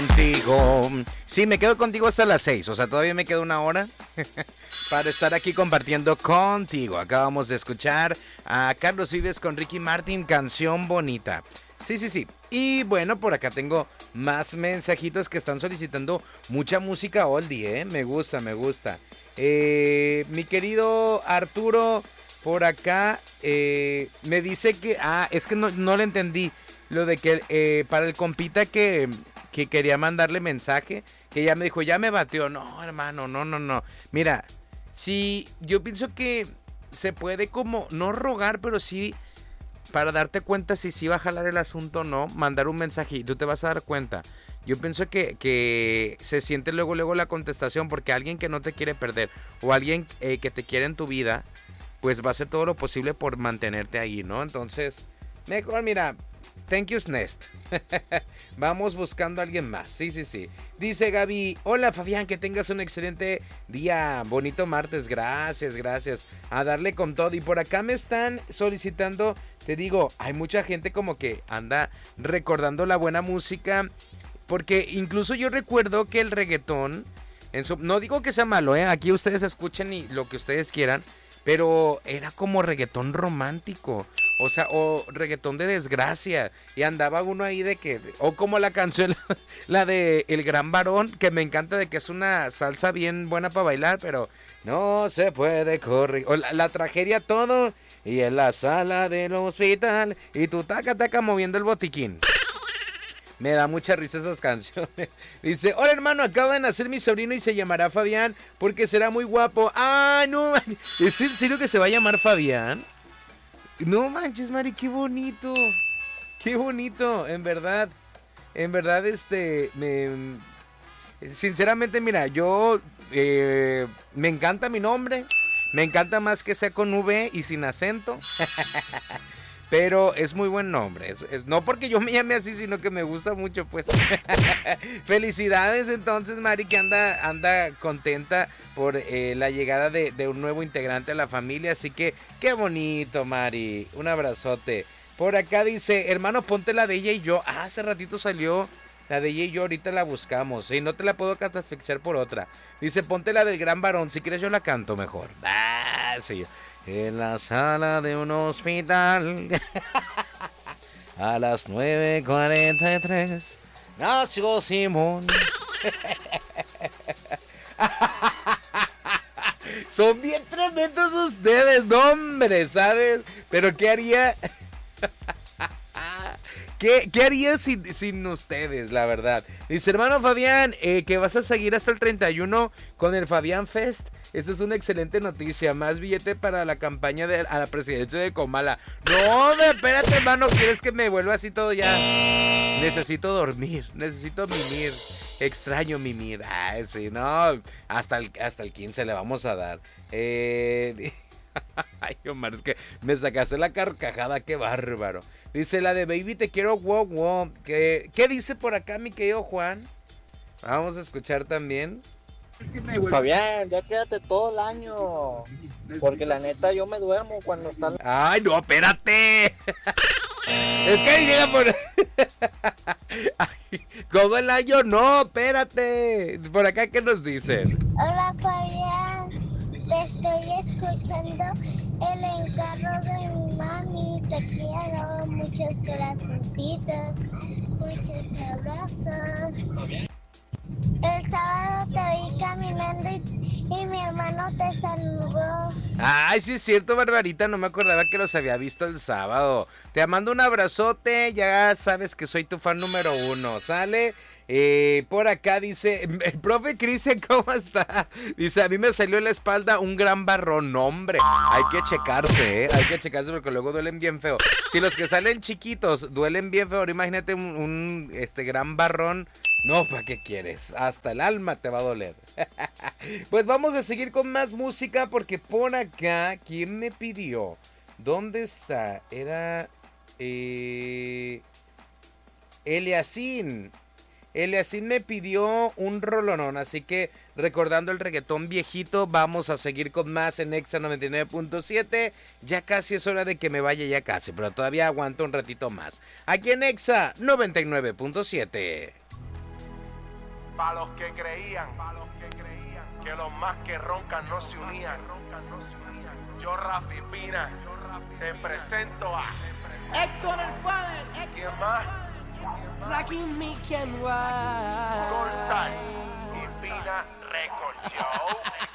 Contigo. Sí, me quedo contigo hasta las 6, o sea, todavía me queda una hora para estar aquí compartiendo contigo. Acabamos de escuchar a Carlos Vives con Ricky Martin, Canción Bonita. Sí, sí, sí. Y bueno, por acá tengo más mensajitos que están solicitando mucha música oldie, ¿eh? Me gusta, me gusta. Mi querido Arturo, por acá me dice que... Ah, es que no le entendí. Lo de que para el compita que quería mandarle mensaje, que ya me dijo, ya me batió. No, hermano, no. Mira, sí, yo pienso que se puede como, no rogar, pero sí, para darte cuenta si sí va a jalar el asunto o no, mandar un mensaje y tú te vas a dar cuenta. Yo pienso que se siente luego la contestación, porque alguien que no te quiere perder o alguien que te quiere en tu vida, pues va a hacer todo lo posible por mantenerte ahí, ¿no? Entonces, mejor, mira, thank you, Nest. Vamos buscando a alguien más. Sí. Dice Gaby, hola Fabián, que tengas un excelente día. Bonito martes, gracias. A darle con todo. Y por acá me están solicitando, te digo, hay mucha gente como que anda recordando la buena música. Porque incluso yo recuerdo que el reggaetón, no digo que sea malo, aquí ustedes escuchen y lo que ustedes quieran, pero era como reggaetón romántico. O sea, o reggaetón de desgracia. Y andaba uno ahí de que... O como la canción, la de El Gran Varón, que me encanta, de que es una salsa bien buena para bailar, pero no se puede correr. O la tragedia todo. Y en la sala del hospital. Y tú taca moviendo el botiquín. Me da mucha risa esas canciones. Dice, hola hermano, acaba de nacer mi sobrino y se llamará Fabián porque será muy guapo. Ah, no, ¿es en serio que se va a llamar Fabián? No manches, Mari, qué bonito, en verdad, sinceramente, mira, yo, me encanta mi nombre, me encanta más que sea con V y sin acento, pero es muy buen nombre, no porque yo me llame así, sino que me gusta mucho, pues. Felicidades entonces, Mari, que anda contenta por la llegada de un nuevo integrante a la familia, así que qué bonito, Mari, un abrazote. Por acá dice, hermano, ponte la de ella y yo. Ah, hace ratito salió la de ella y yo, ahorita la buscamos, y no te la puedo catafixar por otra. Dice, ponte la del Gran Varón, si quieres yo la canto mejor. Ah, sí. En la sala de un hospital a las 9:43 nació Simón. Son bien tremendos ustedes, no, hombre, ¿sabes? Pero ¿qué haría? ¿Qué haría sin ustedes, la verdad? Dice, hermano Fabián, que vas a seguir hasta el 31 con el Fabián Fest. Eso es una excelente noticia. Más billete para la campaña a la presidencia de Comala. No, espérate, hermano. ¿Quieres que me vuelva así todo ya? Necesito dormir. Necesito mimir. Extraño mimir. Ay, sí, no. Hasta el 15 le vamos a dar. Ay, Omar, es que me sacaste la carcajada. Qué bárbaro. Dice la de Baby te quiero, wow. ¿Qué dice por acá, mi querido Juan? Vamos a escuchar también. Fabián, ya quédate todo el año, porque la neta yo me duermo cuando están... ¡Ay, no, espérate! Es que ahí llega por... Ay, todo el año, no, espérate. Por acá, ¿qué nos dicen? Hola Fabián, te estoy escuchando el encargo de mi mami, te quiero, muchos corazoncitos, muchos abrazos. El sábado te vi caminando y mi hermano te saludó. Ay, sí es cierto, Barbarita, no me acordaba que los había visto el sábado. Te mando un abrazote, ya sabes que soy tu fan número 1, ¿sale? Por acá dice, el profe Cristian, ¿cómo está? Dice, a mí me salió en la espalda un gran barrón. No, hombre, hay que checarse, hay que checarse porque luego duelen bien feo. Si los que salen chiquitos duelen bien feo, ahora imagínate un gran barrón. No, ¿para qué quieres? Hasta el alma te va a doler. Pues vamos a seguir con más música porque por acá, ¿quién me pidió? ¿Dónde está? Era Eliasín. Eliasín me pidió un rolonón, así que recordando el reggaetón viejito, vamos a seguir con más en Exa 99.7. Ya casi es hora de que me vaya, ya casi, pero todavía aguanto un ratito más. Aquí en Exa 99.7. Pa' los que creían que los más que roncan no se unían. Yo, Rafi Pina, te presento a Héctor el Padre. ¿quién más? Rakim Mick and White. Gold Star y Pina Record Show.